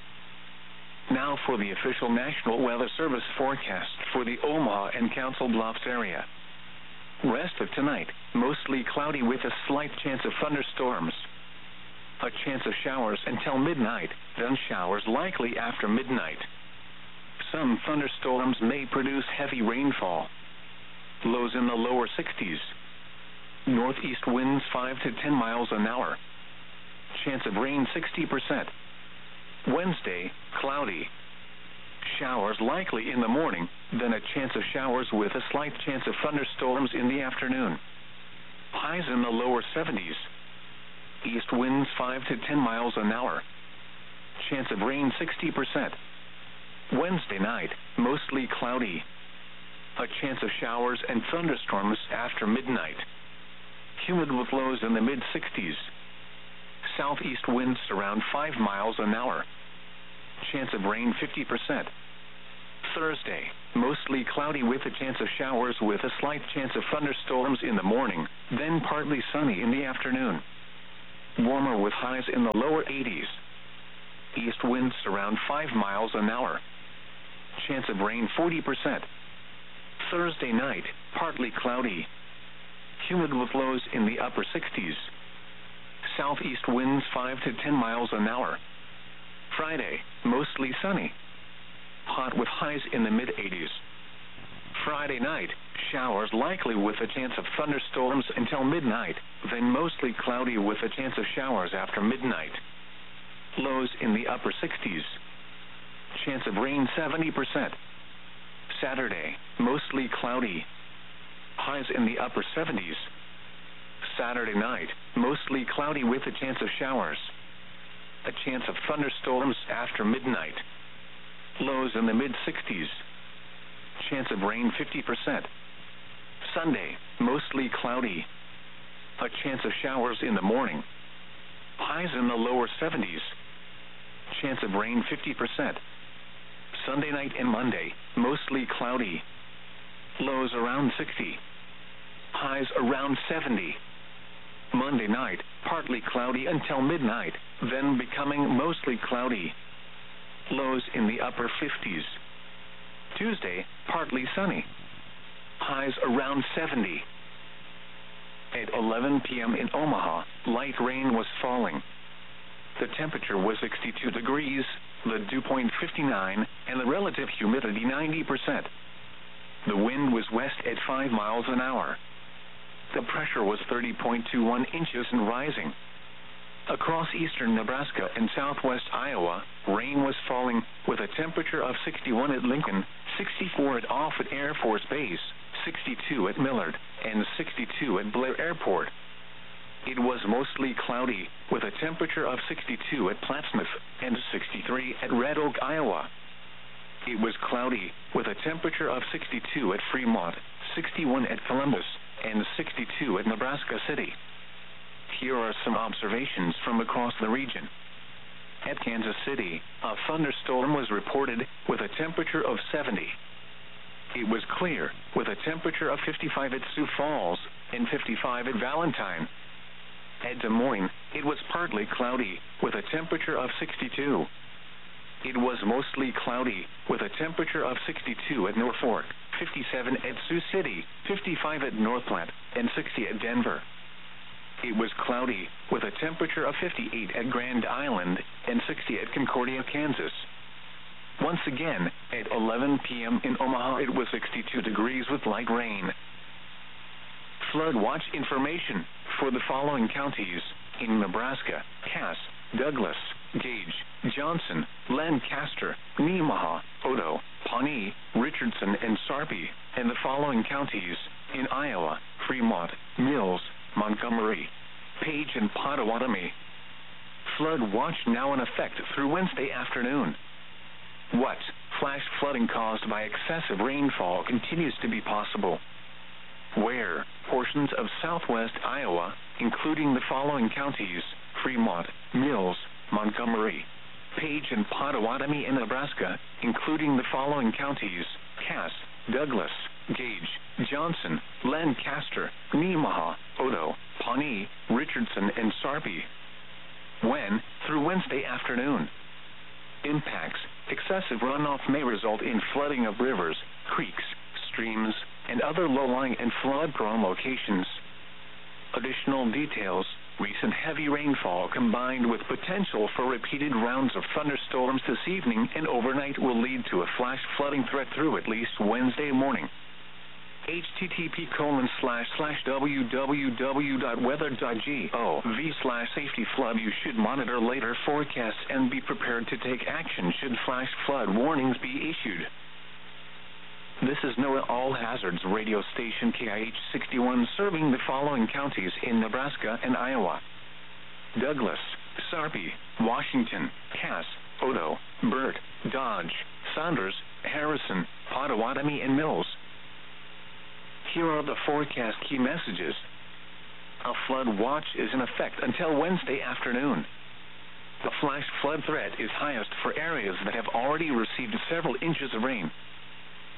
Now for the official National Weather Service forecast for the Omaha and Council Bluffs area. Rest of tonight, mostly cloudy with a slight chance of thunderstorms. A chance of showers until midnight, then showers likely after midnight. Some thunderstorms may produce heavy rainfall. Lows in the lower sixties. Northeast winds five to ten miles an hour. Chance of rain sixty percent. Wednesday, cloudy. Showers likely in the morning, then a chance of showers with a slight chance of thunderstorms in the afternoon. Highs in the lower seventies. East winds five to ten miles an hour. Chance of rain sixty percent. Wednesday night, mostly cloudy. A chance of showers and thunderstorms after midnight. Humid with lows in the mid-sixties. Southeast winds around five miles an hour. Chance of rain fifty percent. Thursday, mostly cloudy with a chance of showers with a slight chance of thunderstorms in the morning, then partly sunny in the afternoon. Warmer with highs in the lower eighties. East winds around five miles an hour. Chance of rain forty percent. Thursday night, partly cloudy. Humid with lows in the upper sixties. Southeast winds five to ten miles an hour. Friday, mostly sunny. Hot with highs in the mid-eighties. Friday night, showers likely with a chance of thunderstorms until midnight, then mostly cloudy with a chance of showers after midnight. Lows in the upper sixties. Chance of rain seventy percent. Saturday, mostly cloudy. Highs in the upper seventies. Saturday night, mostly cloudy with a chance of showers. A chance of thunderstorms after midnight. Lows in the mid-sixties. Chance of rain fifty percent. Sunday, mostly cloudy. A chance of showers in the morning. Highs in the lower seventies. Chance of rain fifty percent. Sunday night and Monday, mostly cloudy. Lows around sixty. Highs around seventy. Monday night, partly cloudy until midnight, then becoming mostly cloudy. Lows in the upper fifties. Tuesday, partly sunny. Highs around seventy. At eleven p.m. in Omaha, light rain was falling. The temperature was sixty-two degrees, the dew point fifty-nine, and the relative humidity ninety percent. The wind was west at five miles an hour. The pressure was thirty point two one inches and rising. Across eastern Nebraska and southwest Iowa, rain was falling with a temperature of sixty-one at Lincoln, sixty-four at Offutt Air Force Base, sixty-two at Millard, and sixty-two at Blair Airport. It was mostly cloudy with a temperature of sixty-two at Plattsmouth and sixty-three at Red Oak, Iowa. It was cloudy with a temperature of sixty-two at Fremont, sixty-one at Columbus, and sixty-two at Nebraska City. Here are some observations from across the region. At Kansas City, a thunderstorm was reported with a temperature of seventy. It was clear with a temperature of fifty-five at Sioux Falls and fifty-five at Valentine. At Des Moines, it was partly cloudy with a temperature of sixty-two. It was mostly cloudy with a temperature of sixty-two at Norfolk, fifty-seven at Sioux City, fifty-five at Northland, and sixty at Denver. It was cloudy with a temperature of fifty-eight at Grand Island and sixty at Concordia, Kansas. Once again, at eleven p.m. in Omaha, it was sixty-two degrees with light rain. Flood watch information for the following counties in Nebraska: Cass, Douglas, Gage, Johnson, Lancaster, Nemaha, Odo, Pawnee, Richardson, and Sarpy, and the following counties in Iowa: Fremont, Mills, Montgomery, Page, and Pottawatomie. Flood watch now in effect through Wednesday afternoon. What flash flooding caused by excessive rainfall continues to be possible? Where portions of southwest Iowa, including the following counties: Fremont, Mills, Montgomery, Page, and Pottawatomie, in Nebraska, including the following counties: Cass, Douglas, Gage, Johnson, Lancaster, Nemaha, Odo, Pawnee, Richardson, and Sarpy. When through Wednesday afternoon. Impacts: excessive runoff may result in flooding of rivers, creeks, streams, and other low-lying and flood-prone locations. Additional details: recent heavy rainfall combined with potential for repeated rounds of thunderstorms this evening and overnight will lead to a flash flooding threat through at least Wednesday morning. H T T P colon slash slash w w w dot weather dot gov slash safety flood. You should monitor later forecasts and be prepared to take action should flash flood warnings be issued. This is NOAA All Hazards radio station K I H sixty-one, serving the following counties in Nebraska and Iowa: Douglas, Sarpy, Washington, Cass, Odo, Burt, Dodge, Saunders, Harrison, Pottawatomie, and Mills. Here are the forecast key messages. A flood watch is in effect until Wednesday afternoon. The flash flood threat is highest for areas that have already received several inches of rain.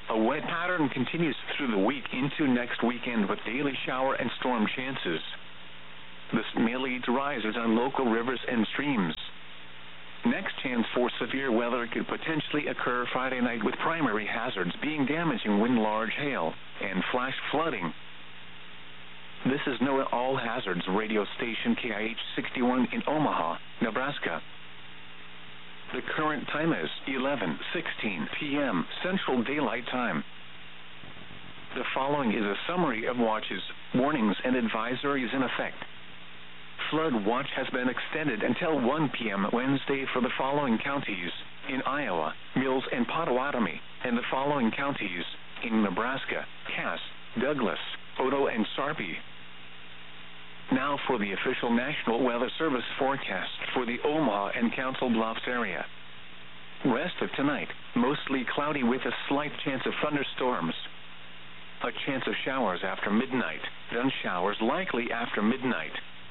A wet pattern continues through the week into next weekend with daily shower and storm chances. This may lead to rises on local rivers and streams. Next chance for severe weather could potentially occur Friday night with primary hazards being damaging wind, large hail, and flash flooding. This is NOAA All Hazards radio station K I H sixty-one in Omaha, Nebraska. The current time is eleven sixteen p m Central Daylight Time. The following is a summary of watches, warnings, and advisories in effect. Flood watch has been extended until one p m Wednesday for the following counties in Iowa, Mills and Potawatomi, and the following counties in Nebraska, Cass, Douglas, Otoe, and Sarpy. Now for the official National Weather Service forecast for the Omaha and Council Bluffs area. Rest of tonight, mostly cloudy with a slight chance of thunderstorms. A chance of showers after midnight, then showers likely after midnight.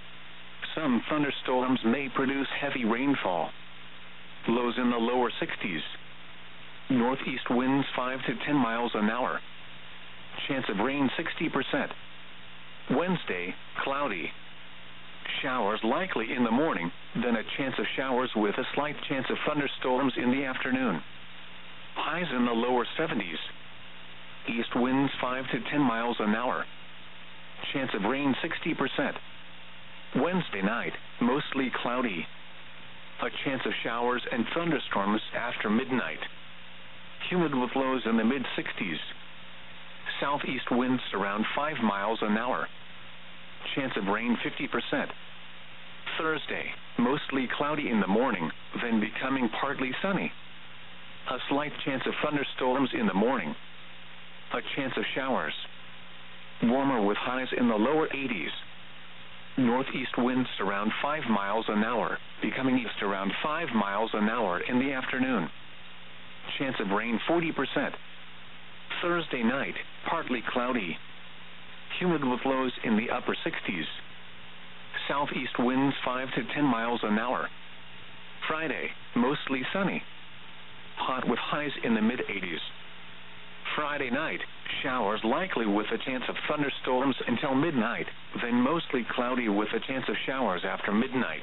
Some thunderstorms may produce heavy rainfall. Lows in the lower sixties. Northeast winds five to ten miles an hour. Chance of rain sixty percent. Wednesday, cloudy. Showers likely in the morning, then a chance of showers with a slight chance of thunderstorms in the afternoon. Highs in the lower seventies. East winds five to ten miles an hour. Chance of rain sixty percent. Wednesday night, mostly cloudy. A chance of showers and thunderstorms after midnight. Humid with lows in the mid sixties. Southeast winds around five miles an hour. Chance of rain fifty percent. Thursday, mostly cloudy in the morning, then becoming partly sunny. A slight chance of thunderstorms in the morning. A chance of showers. Warmer with highs in the lower eighties. Northeast winds around five miles an hour, becoming east around five miles an hour in the afternoon. Chance of rain forty percent. Thursday night, partly cloudy. Humid with lows in the upper sixties. Southeast winds five to ten miles an hour. Friday, mostly sunny. Hot with highs in the mid eighties. Friday night, showers likely with a chance of thunderstorms until midnight, then mostly cloudy with a chance of showers after midnight.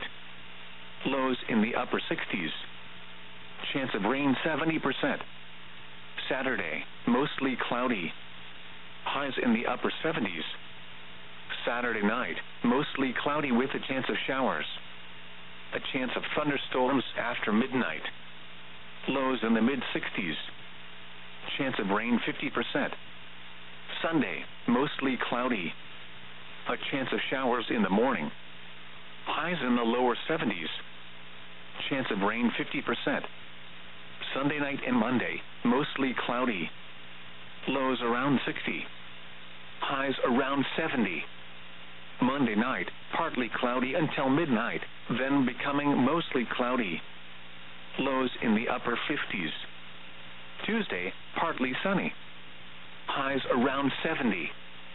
Lows in the upper sixties. Chance of rain seventy percent. Saturday, mostly cloudy. Highs in the upper seventies. Saturday night, mostly cloudy with a chance of showers. A chance of thunderstorms after midnight. Lows in the mid sixties. Chance of rain fifty percent. Sunday, mostly cloudy. A chance of showers in the morning. Highs in the lower seventies. Chance of rain fifty percent. Sunday night and Monday, mostly cloudy. Lows around sixty. Highs around seventy. Monday night, partly cloudy until midnight, then becoming mostly cloudy. Lows in the upper fifties. Tuesday, partly sunny. Highs around seventy.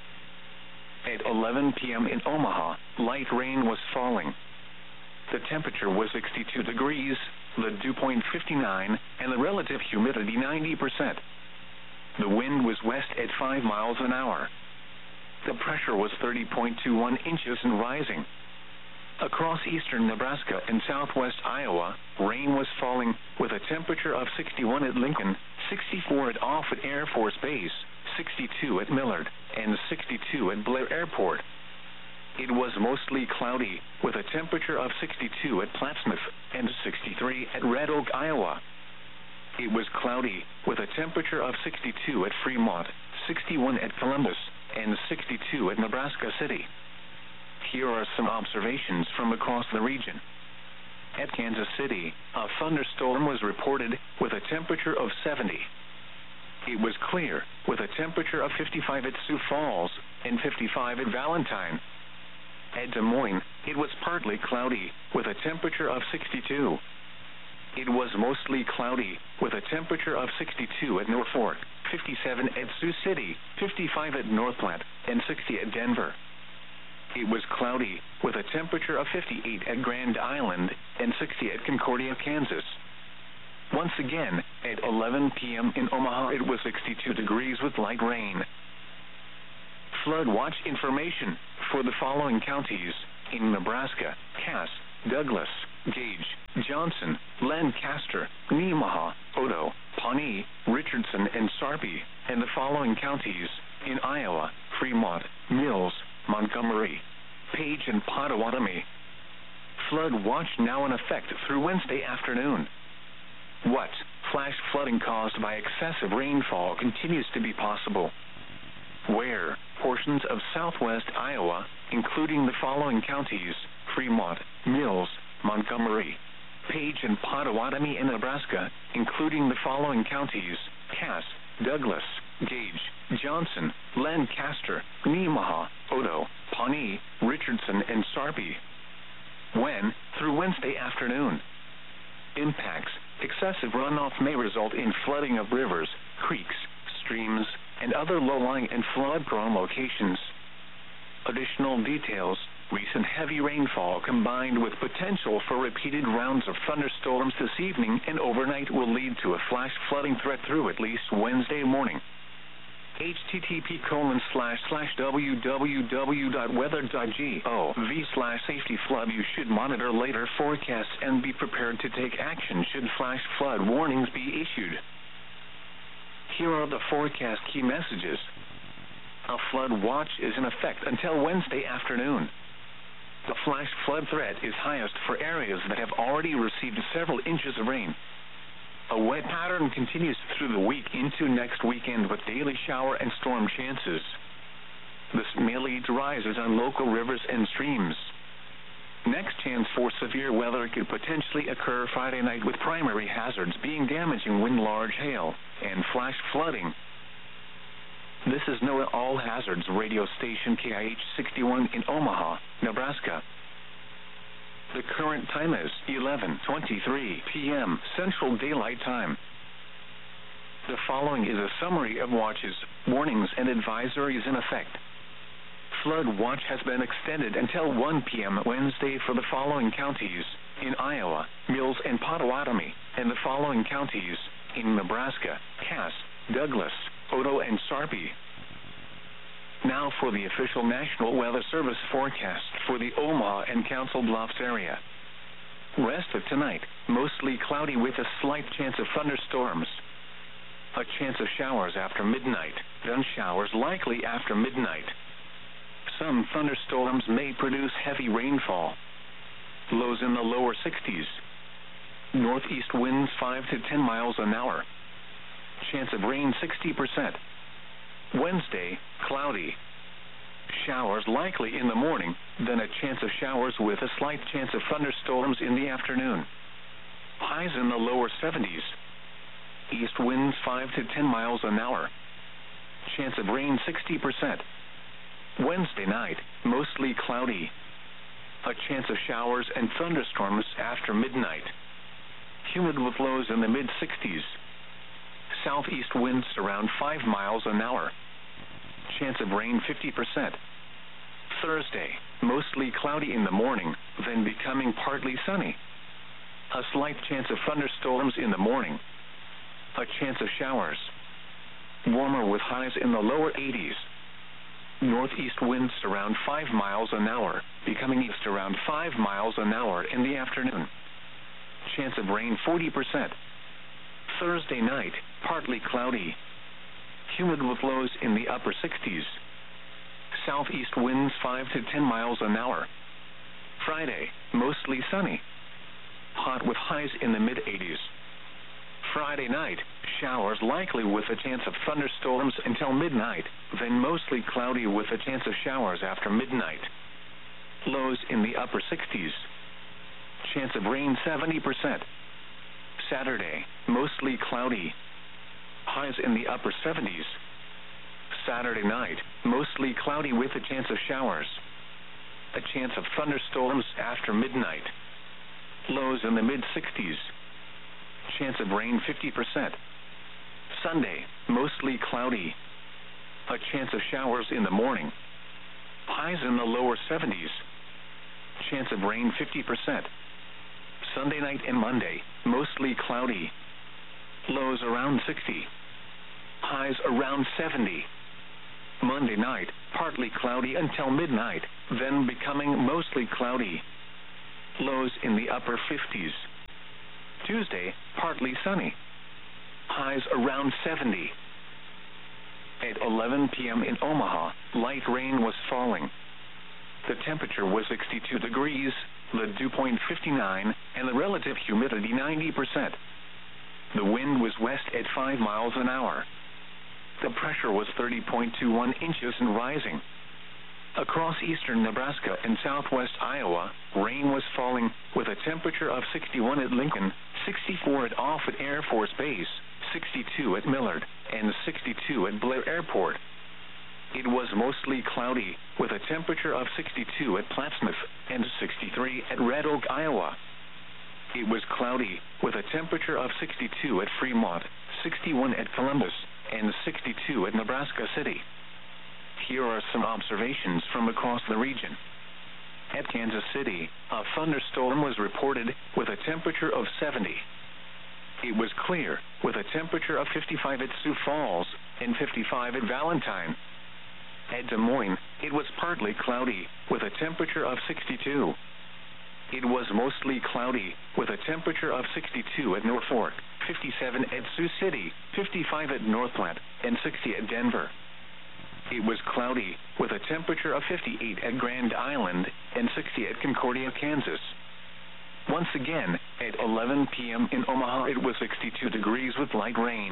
At eleven p m in Omaha, light rain was falling. The temperature was sixty-two degrees, the dew point fifty-nine, and the relative humidity ninety percent. The wind was west at five miles an hour. The pressure was thirty point two one inches and rising. Across eastern Nebraska and southwest Iowa, rain was falling with a temperature of sixty-one at Lincoln, sixty-four at Offutt Air Force Base, sixty-two at Millard, and sixty-two at Blair Airport. It was mostly cloudy with a temperature of sixty-two at Plattsmouth and sixty-three at Red Oak, Iowa. It was cloudy with a temperature of sixty-two at Fremont, sixty-one at Columbus, and sixty-two at Nebraska City. Here are some observations from across the region. At Kansas City, a thunderstorm was reported with a temperature of seventy. It was clear with a temperature of fifty-five at Sioux Falls and fifty-five at Valentine. At Des Moines, it was partly cloudy with a temperature of sixty-two. It was mostly cloudy with a temperature of sixty-two at Norfolk, fifty-seven at Sioux City, fifty-five at North Platte, and sixty at Denver. It was cloudy with a temperature of fifty-eight at Grand Island and sixty at Concordia, Kansas. Once again, at eleven p.m. in Omaha, it was sixty-two degrees with light rain. Flood watch information for the following counties in Nebraska: Cass, Douglas, Gage, Johnson, Lancaster, Nemaha, Odo, Pawnee, Richardson, and Sarpy, and the following counties in Iowa: Fremont, Mills, Montgomery, Page, and Pottawatomie. Flood watch now in effect through Wednesday afternoon. What flash flooding caused by excessive rainfall continues to be possible? Where portions of southwest Iowa, including the following counties: Fremont, Mills, Montgomery, Page, and Pottawatomie, in Nebraska, including the following counties: Cass, Douglas, Gage, Johnson, Lancaster, Nemaha, Odo, Pawnee, Richardson, and Sarpy. When through Wednesday afternoon. Impacts: excessive runoff may result in flooding of rivers, creeks, streams, and other low-lying and flood-prone locations. Additional details: recent heavy rainfall combined with potential for repeated rounds of thunderstorms this evening and overnight will lead to a flash flooding threat through at least Wednesday morning. http colon slash slash www.weather.gov slash safety flood. You should monitor later forecasts and be prepared to take action should flash flood warnings be issued. Here are the forecast key messages. A flood watch is in effect until Wednesday afternoon. The flash flood threat is highest for areas that have already received several inches of rain. A wet pattern continues through the week into next weekend with daily shower and storm chances. This may lead to rises on local rivers and streams. Next chance for severe weather could potentially occur Friday night with primary hazards being damaging wind, large hail, and flash flooding. This is NOAA All Hazards radio station K I H sixty-one in Omaha, Nebraska. The current time is eleven twenty-three p.m. Central Daylight Time. The following is a summary of watches, warnings, and advisories in effect. Flood watch has been extended until one p.m. Wednesday for the following counties in Iowa: Mills and Pottawatomie, and the following counties in Nebraska: Cass, Douglas, Odo, and Sarpy. Now for the official National Weather Service forecast for the Omaha and Council Bluffs area. Rest of tonight, mostly cloudy with a slight chance of thunderstorms. A chance of showers after midnight, then showers likely after midnight. Some thunderstorms may produce heavy rainfall. Lows in the lower sixties. Northeast winds five to ten miles an hour. Chance of rain sixty percent. Wednesday, cloudy. Showers likely in the morning, then a chance of showers with a slight chance of thunderstorms in the afternoon. Highs in the lower seventies. East winds five to ten miles an hour. Chance of rain sixty percent. Wednesday night, mostly cloudy. A chance of showers and thunderstorms after midnight. Humid with lows in the mid sixties. Southeast winds around five miles an hour. Chance of rain fifty percent. Thursday, mostly cloudy in the morning, then becoming partly sunny. A slight chance of thunderstorms in the morning. A chance of showers. Warmer with highs in the lower eighties. Northeast winds around five miles an hour, becoming east around five miles an hour in the afternoon. Chance of rain forty percent. Thursday night, partly cloudy. Humid with lows in the upper sixties. Southeast winds five to ten miles an hour. Friday, mostly sunny. Hot with highs in the mid eighties. Friday night, showers likely with a chance of thunderstorms until midnight, then mostly cloudy with a chance of showers after midnight. Lows in the upper sixties. Chance of rain seventy percent. Saturday, mostly cloudy. Highs in the upper seventies. Saturday night, mostly cloudy with a chance of showers. A chance of thunderstorms after midnight. Lows in the mid sixties. Chance of rain fifty percent. Sunday, mostly cloudy. A chance of showers in the morning. Highs in the lower seventies. Chance of rain fifty percent. Sunday night and Monday, mostly cloudy. lows around sixty. Highs around seventy. Monday night, partly cloudy until midnight, then becoming mostly cloudy. Lows in the upper fifties. Tuesday, partly sunny. Highs around seventy. At eleven p.m. in Omaha, light rain was falling. The temperature was sixty-two degrees, the dew point fifty-nine, and the relative humidity ninety percent. The wind was west at five miles an hour. The pressure was thirty point two one inches and rising. Across eastern Nebraska and southwest Iowa, rain was falling, with a temperature of sixty-one at Lincoln, sixty-four at Offutt Air Force Base, sixty-two at Millard, and sixty-two at Blair Airport. It was mostly cloudy, with a temperature of sixty-two at Plattsmouth and sixty-three at Red Oak, Iowa. It was cloudy, with a temperature of sixty-two at Fremont, sixty-one at Columbus, and sixty-two at Nebraska City. Here are some observations from across the region. At Kansas City, a thunderstorm was reported with a temperature of seventy. It was clear, with a temperature of fifty-five at Sioux Falls and fifty-five at Valentine. At Des Moines, it was partly cloudy, with a temperature of sixty-two. It was mostly cloudy, with a temperature of sixty-two at Norfolk, fifty-seven at Sioux City, fifty-five at North Platte, and sixty at Denver. It was cloudy, with a temperature of fifty-eight at Grand Island and sixty at Concordia, Kansas. Once again, at eleven p.m. in Omaha, it was sixty-two degrees with light rain.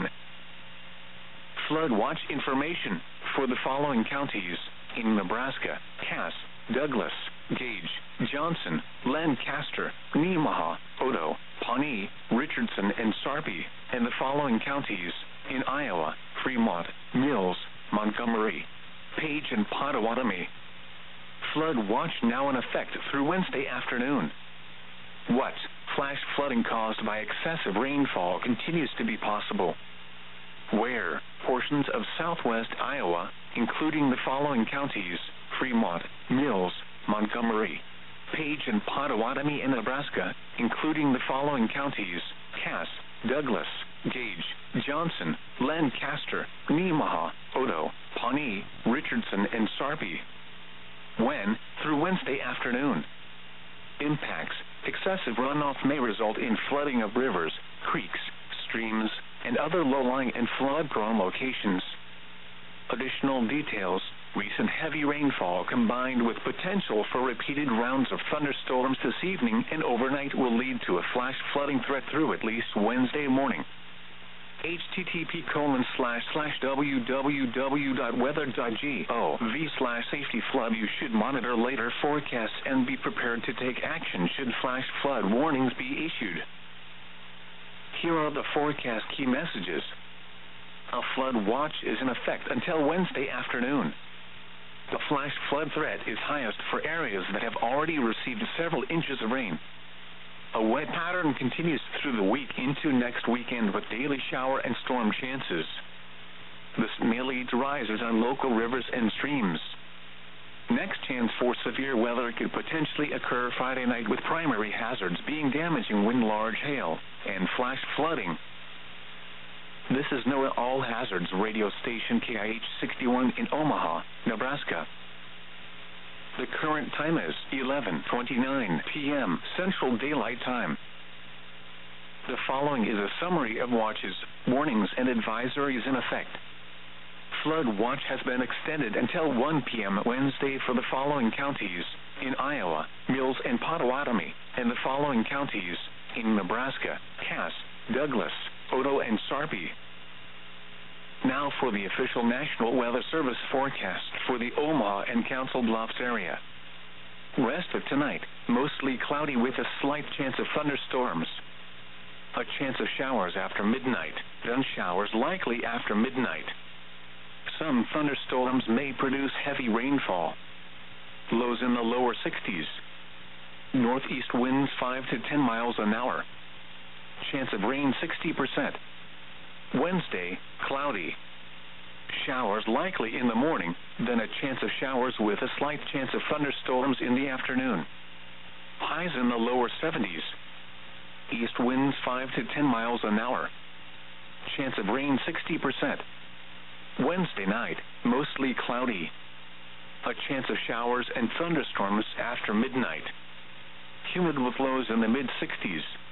Flood watch information for the following counties in Nebraska: Cass, Douglas, Gage, Johnson, Lancaster, Nemaha, Odo, Pawnee, Richardson, and Sarpy, and the following counties in Iowa: Fremont, Mills, Montgomery, Page, and Pottawatomie. Flood watch now in effect through Wednesday afternoon. What? Flash flooding caused by excessive rainfall continues to be possible. Where? Portions of southwest Iowa, including the following counties: Fremont, Mills, Montgomery, Page, and Pottawatomie in Nebraska, including the following counties: Cass, Douglas, Gage, Johnson, Lancaster, Nemaha, Odo, Pawnee, Richardson, and Sarpy. When? Through Wednesday afternoon. Impacts: excessive runoff may result in flooding of rivers, creeks, streams, and other low-lying and flood-prone locations. Additional details: recent heavy rainfall combined with potential for repeated rounds of thunderstorms this evening and overnight will lead to a flash flooding threat through at least Wednesday morning. H T T P colon slash slash w w w dot weather dot gov slash safety flood. You should monitor later forecasts and be prepared to take action should flash flood warnings be issued. Here are the forecast key messages. A flood watch is in effect until Wednesday afternoon. The flash flood threat is highest for areas that have already received several inches of rain. A wet pattern continues through the week into next weekend with daily shower and storm chances. This may lead to rises on local rivers and streams. Next chance for severe weather could potentially occur Friday night with primary hazards being damaging wind, large hail, and flash flooding. This is NOAA All Hazards radio station K I H sixty-one in Omaha, Nebraska. The current time is eleven twenty-nine p.m. Central Daylight Time. The following is a summary of watches, warnings, and advisories in effect. Flood watch has been extended until one p.m. Wednesday for the following counties in Iowa: Mills and Pottawatomie, and the following counties in Nebraska: Cass, Douglas, Odo, and Sarpy. Now for the official National Weather Service forecast for the Omaha and Council Bluffs area. Rest of tonight, mostly cloudy with a slight chance of thunderstorms. A chance of showers after midnight, then showers likely after midnight. Some thunderstorms may produce heavy rainfall. Lows in the lower sixties. Northeast winds five to ten miles an hour. Chance of rain sixty percent. Wednesday, cloudy. Showers likely in the morning, then a chance of showers with a slight chance of thunderstorms in the afternoon. Highs in the lower seventies. East winds five to ten miles an hour. chance of rain sixty percent. Wednesday night, mostly cloudy. A chance of showers and thunderstorms after midnight. Humid with lows in the mid sixties.